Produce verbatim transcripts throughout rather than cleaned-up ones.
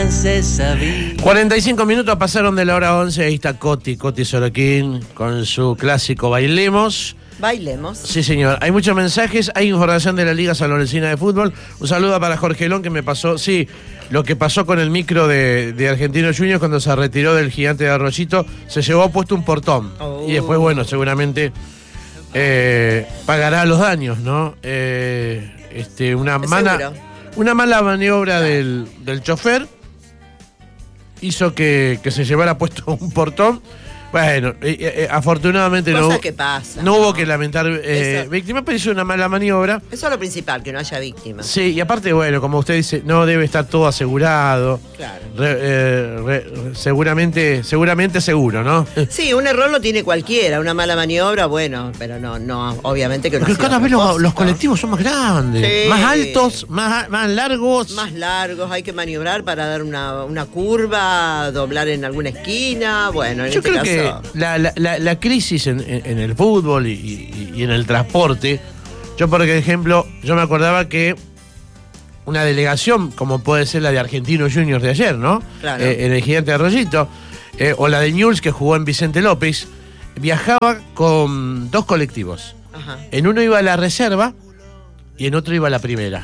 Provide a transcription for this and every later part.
francesa vi. cuarenta y cinco minutos pasaron de la hora once. Ahí está Coti, Coti Sorokin, con su clásico Bailemos. Bailemos. Sí, señor. Hay muchos mensajes, hay información de la Liga Sanlorencina de Fútbol. Un saludo para Jorge Lón, que me pasó, sí, lo que pasó con el micro de, de Argentino Juniors cuando se retiró del Gigante de Arroyito. Se llevó puesto un portón. Oh. Y después, bueno, seguramente eh, pagará los daños, ¿no? Eh, este, una, mala, una mala maniobra del, del chofer hizo que, que se llevara puesto un portón. Bueno, eh, eh, afortunadamente no, que pasa, no, no hubo que lamentar eh, víctimas, pero hizo una mala maniobra. Eso es lo principal, que no haya víctimas. Sí, y aparte, bueno, como usted dice, no debe estar todo asegurado. Claro. Re, eh, re, seguramente, seguramente seguro, ¿no? Sí, un error lo tiene cualquiera, una mala maniobra, bueno, pero no, no, obviamente que no. Porque cada vez los, los colectivos son más grandes, sí. más altos, más, más largos. Más largos, hay que maniobrar para dar una, una curva, doblar en alguna esquina, bueno, en Yo este creo caso. que la, la, la, la crisis en, en, en el fútbol y, y, y en el transporte, yo por ejemplo, yo me acordaba que una delegación, como puede ser la de Argentino Juniors de ayer, ¿no? Claro. Eh, en el Gigante de Arroyito, eh, o la de Newell's que jugó en Vicente López, viajaba con dos colectivos. Ajá. En uno iba a la reserva y en otro iba a la primera.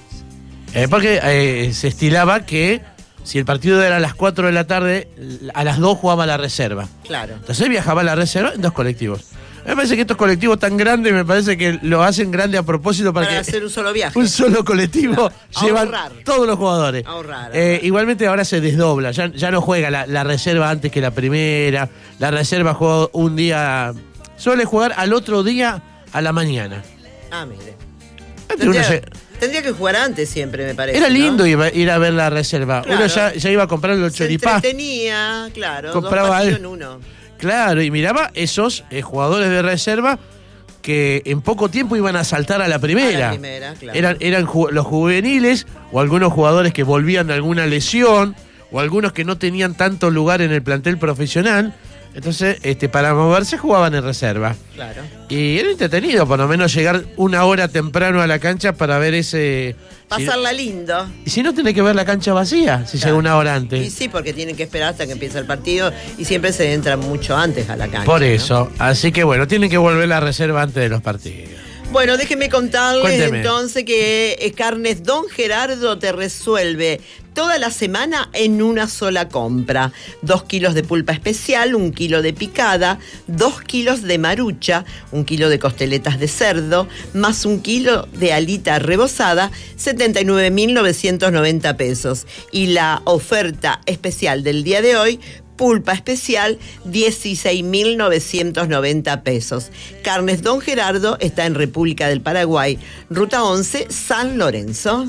Eh, porque eh, se estilaba que si el partido era a las cuatro de la tarde, a las dos jugaba la reserva. Claro. Entonces viajaba a la reserva en dos colectivos. Me parece que estos colectivos tan grandes, me parece que lo hacen grande a propósito para, para que hacer un solo viaje. Un solo colectivo claro. llevan Ahorrar. todos los jugadores. Ahorrar, ahorrar. Eh, igualmente ahora se desdobla, ya, ya no juega la, la reserva antes que la primera. La reserva juega un día, suele jugar al otro día a la mañana. Ah, mire. Tendría, se... tendría que jugar antes siempre, me parece. Era lindo, ¿no?, ir, ir a ver la reserva. Claro. Uno ya, ya iba a comprar los choripás. Tenía, claro, compraba dos el... en uno. Claro, y miraba esos eh, jugadores de reserva que en poco tiempo iban a saltar a la primera. A la primera, claro. Eran, eran ju los juveniles o algunos jugadores que volvían de alguna lesión o algunos que no tenían tanto lugar en el plantel profesional. Entonces, este, para moverse jugaban en reserva. Claro. Y era entretenido, por lo menos llegar una hora temprano a la cancha para ver ese... Pasarla si, lindo. Y si no, tenés que ver la cancha vacía, si claro. llega una hora antes. Y sí, porque tienen que esperar hasta que empiece el partido y siempre se entra mucho antes a la cancha. Por eso, ¿no? Así que bueno, tienen que volver la reserva antes de los partidos. Bueno, déjeme contarles Cuénteme. entonces que Carnes Don Gerardo te resuelve toda la semana en una sola compra. Dos kilos de pulpa especial, un kilo de picada, dos kilos de marucha, un kilo de costeletas de cerdo, más un kilo de alita rebozada, setenta y nueve mil novecientos noventa pesos. Y la oferta especial del día de hoy, pulpa especial, dieciséis mil novecientos noventa pesos. Carnes Don Gerardo está en República del Paraguay, Ruta once, San Lorenzo.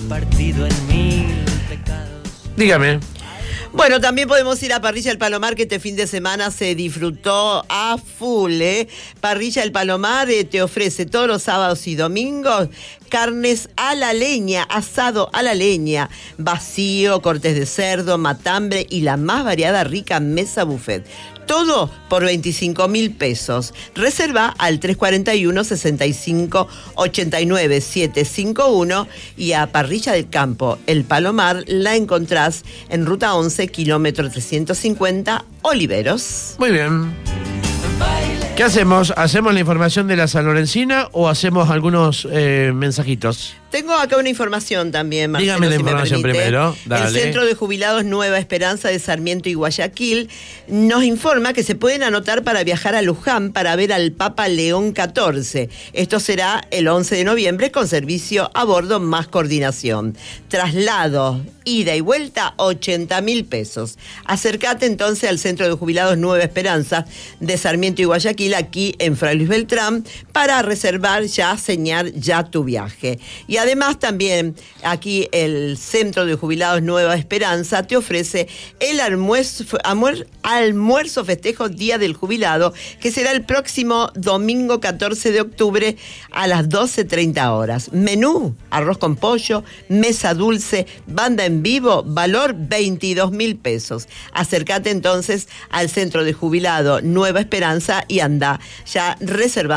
Dígame. Bueno, también podemos ir a Parrilla El Palomar, que este fin de semana se disfrutó a full, ¿eh? Parrilla El Palomar eh, te ofrece todos los sábados y domingos carnes a la leña, asado a la leña, vacío, cortes de cerdo, matambre y la más variada rica mesa buffet. Todo por veinticinco mil pesos. Reserva al tres cuatro uno, sesenta y cinco, ochenta y nueve, setecientos cincuenta y uno y a Parrilla del Campo El Palomar la encontrás en Ruta once, kilómetro trescientos cincuenta, Oliveros. Muy bien. ¿Qué hacemos? ¿Hacemos la información de la Sanlorencina o hacemos algunos eh, mensajitos? Tengo acá una información también, Marcelo. Dígame la si información me permite. primero. Dale. El Centro de Jubilados Nueva Esperanza de Sarmiento y Guayaquil nos informa que se pueden anotar para viajar a Luján para ver al Papa León catorce. Esto será el once de noviembre con servicio a bordo más coordinación. Traslado, ida y vuelta, ochenta mil pesos. Acércate entonces al Centro de Jubilados Nueva Esperanza de Sarmiento y Guayaquil, aquí en Fray Luis Beltrán, para reservar ya, señar ya tu viaje. Y además también aquí el Centro de Jubilados Nueva Esperanza te ofrece el almuerzo, almuerzo, almuerzo festejo Día del Jubilado, que será el próximo domingo catorce de octubre a las doce treinta horas. Menú, arroz con pollo, mesa dulce, banda en vivo, valor veintidós mil pesos. Acércate entonces al Centro de Jubilado Nueva Esperanza y anda ya reservando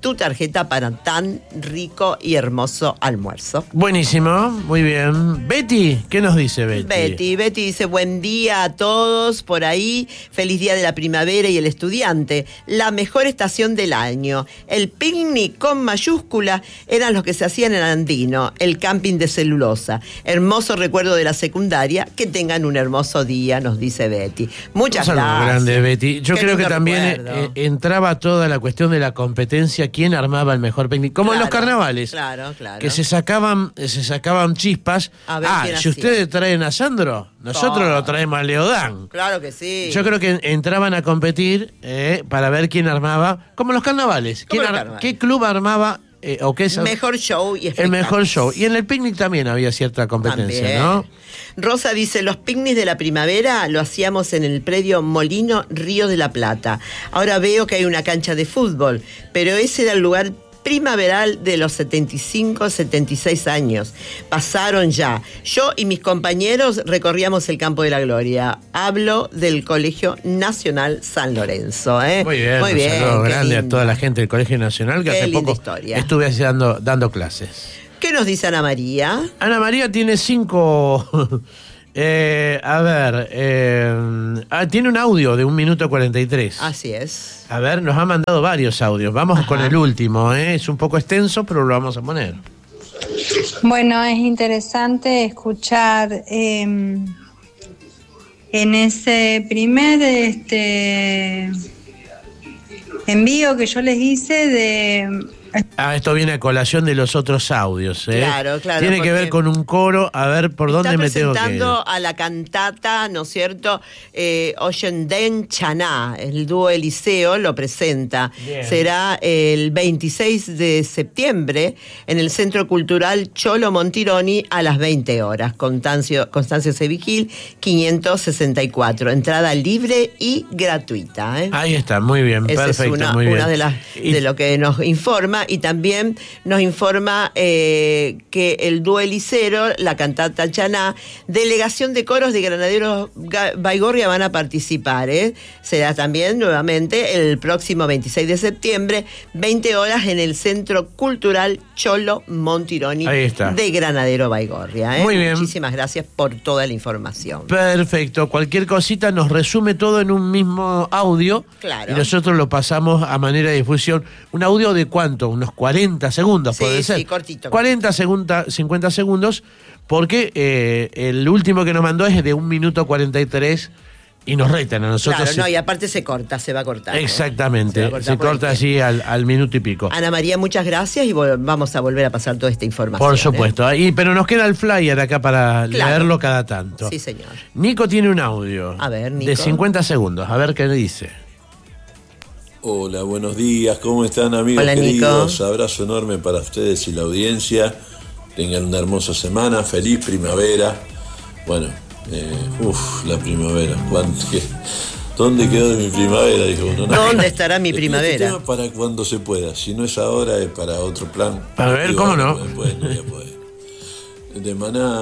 tu tarjeta para tan rico y hermoso almuerzo. Buenísimo, muy bien. Betty, ¿qué nos dice Betty? Betty, Betty dice, buen día a todos por ahí, feliz día de la primavera y el estudiante, la mejor estación del año. El picnic con mayúscula eran los que se hacían en Andino, el camping de celulosa. Hermoso recuerdo de la secundaria, que tengan un hermoso día, nos dice Betty. Muchas Un saludo gracias. grande, Betty. Yo Qué creo que lindo también recuerdo. eh, entraba toda la cuestión de la competencia, quién armaba el mejor picnic, como en los Claro, carnavales. Claro, claro. Que se sacaban, se sacaban chispas. A ver Ah, quién si hacía. ustedes traen a Sandro, nosotros Oh. lo traemos a Leodán. Claro que sí. Yo creo que entraban a competir eh, para ver quién armaba, como los carnavales. Como ¿Quién los ar- carnavales. ¿Qué club armaba eh, o qué es Mejor show y el espectáculos. mejor show? Y en el picnic también había cierta competencia, También. ¿no? Rosa dice, los picnics de la primavera lo hacíamos en el predio Molino Río de la Plata. Ahora veo que hay una cancha de fútbol, pero ese era el lugar primaveral de los setenta y cinco, setenta y seis años. Pasaron ya. Yo y mis compañeros recorríamos el Campo de la Gloria. Hablo del Colegio Nacional San Lorenzo. ¿eh? Muy bien, Muy un bien. saludo qué grande a lindo. toda la gente del Colegio Nacional, que Qué hace linda poco historia. estuve dando, dando clases. ¿Qué nos dice Ana María? Ana María tiene cinco... eh, a ver, eh, ah, tiene un audio de un minuto cuarenta y tres. Así es. A ver, nos ha mandado varios audios. Vamos Ajá. con el último, ¿eh? Es un poco extenso, pero lo vamos a poner. Bueno, es interesante escuchar eh, en ese primer este envío que yo les hice de... Ah, esto viene a colación de los otros audios, ¿eh? Claro, claro, Tiene que porque ver con un coro, a ver por dónde Está me tengo que ir. presentando a la cantata, ¿no es cierto? Eh, Oyenden Chaná, el dúo Eliseo lo presenta. Bien. Será el veintiséis de septiembre en el Centro Cultural Cholo Montironi a las veinte horas. Constancio, Constancio Sevigil, quinientos sesenta y cuatro. Entrada libre y gratuita. ¿eh? Ahí está, muy bien, Esa perfecto, es una, muy bien. una de, las, Y- de lo que nos informa, y también nos informa eh, que el dúo Elisero, la cantata Chaná, delegación de coros de Granaderos Ga- Baigorria van a participar. ¿eh? Será también nuevamente el próximo veintiséis de septiembre, veinte horas en el Centro Cultural Cholo Montironi Ahí está. de Granadero Baigorria. ¿eh? Muy bien. Muchísimas gracias por toda la información. Perfecto, cualquier cosita nos resume todo en un mismo audio. Claro. Y nosotros lo pasamos a manera de difusión. ¿Un audio de cuánto? Unos cuarenta segundos, Sí, puede ser. sí, cortito. cuarenta, segunda, cincuenta segundos, porque eh, el último que nos mandó es de un minuto cuarenta y tres y nos retan a nosotros. Claro, si- no, y aparte se corta, se va a cortar. ¿eh? Exactamente, va a cortar se por el corta tiempo. así al, al minuto y pico. Ana María, muchas gracias y vol- vamos a volver a pasar toda esta información. Por ¿eh? supuesto, ahí, pero nos queda el flyer acá para Claro. leerlo cada tanto. Sí, señor. Nico tiene un audio A ver, Nico. de cincuenta segundos, a ver qué dice. Hola, buenos días, ¿cómo están amigos Hola, Nico. queridos? Abrazo enorme para ustedes y la audiencia. Tengan una hermosa semana, feliz primavera. Bueno, eh, uff, la primavera. ¿cuándo- qué- ¿Dónde quedó mi primavera? Dijo uno. No. ¿Dónde estará mi Este primavera? tema para cuando se pueda. Si no es ahora, es para otro plan. A ver, Digo, ¿cómo no? Después no voy a poder. De Maná.